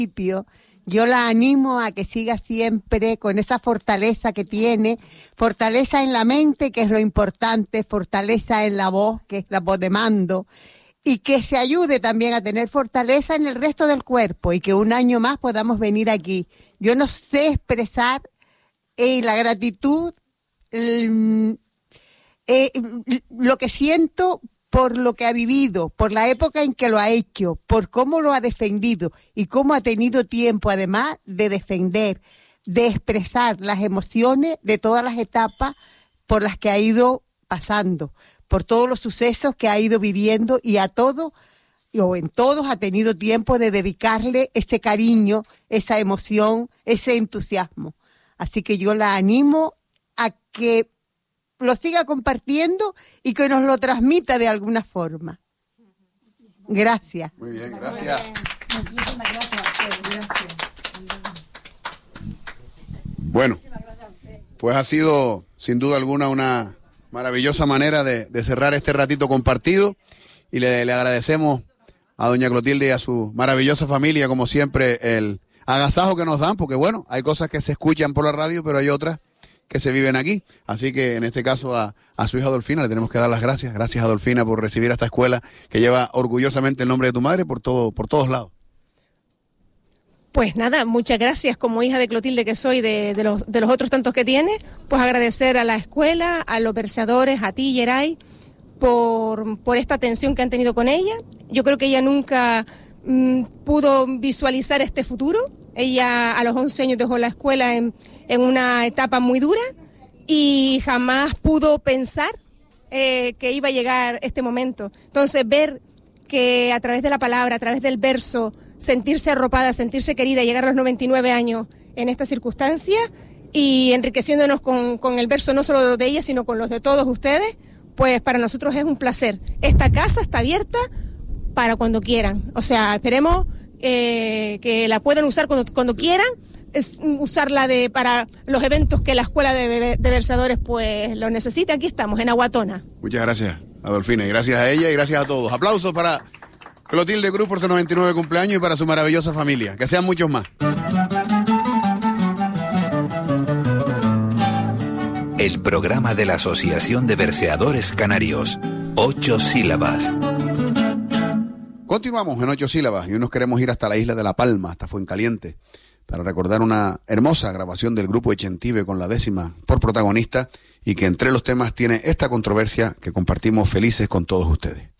Yo la animo a que siga siempre con esa fortaleza que tiene, fortaleza en la mente, que es lo importante, fortaleza en la voz, que es la voz de mando, y que se ayude también a tener fortaleza en el resto del cuerpo y que un año más podamos venir aquí. Yo no sé expresar la gratitud, lo que siento por lo que ha vivido, por la época en que lo ha hecho, por cómo lo ha defendido y cómo ha tenido tiempo además de defender, de expresar las emociones de todas las etapas por las que ha ido pasando, por todos los sucesos que ha ido viviendo y a todos, o en todos ha tenido tiempo de dedicarle ese cariño, esa emoción, ese entusiasmo. Así que yo la animo a que lo siga compartiendo y que nos lo transmita de alguna forma. Gracias. Muy bien, gracias. Muchísimas gracias. Bueno, pues ha sido sin duda alguna una maravillosa manera de cerrar este ratito compartido y le agradecemos a doña Clotilde y a su maravillosa familia, como siempre, el agasajo que nos dan, porque bueno, hay cosas que se escuchan por la radio, pero hay otras que se viven aquí. Así que en este caso a su hija Adolfina le tenemos que dar las gracias. Gracias, Adolfina, por recibir a esta escuela que lleva orgullosamente el nombre de tu madre por todos lados. Pues nada, muchas gracias como hija de Clotilde que soy, de los otros tantos que tiene, pues agradecer a la escuela, a los verseadores, a ti, Yeray, por esta atención que han tenido con ella. Yo creo que ella nunca pudo visualizar este futuro. Ella a los 11 años dejó la escuela en una etapa muy dura y jamás pudo pensar que iba a llegar este momento. Entonces ver que a través de la palabra, a través del verso, sentirse arropada, sentirse querida, llegar a los 99 años en esta circunstancia y enriqueciéndonos con el verso no solo de ella, sino con los de todos ustedes, pues para nosotros es un placer. Esta casa está abierta para cuando quieran. O sea, esperemos que la puedan usar cuando quieran, es usarla para los eventos que la escuela de versadores pues lo necesita. Aquí estamos, en Aguatona. Muchas gracias, Adolfina, y gracias a ella y gracias a todos. Aplausos para Clotilde Cruz por su 99 cumpleaños y para su maravillosa familia. Que sean muchos más. El programa de la Asociación de Verseadores Canarios. 8 sílabas. Continuamos en 8 sílabas y hoy nos queremos ir hasta la isla de La Palma, hasta Fuencaliente, para recordar una hermosa grabación del grupo Echentive con la 10ª por protagonista y que entre los temas tiene esta controversia que compartimos felices con todos ustedes.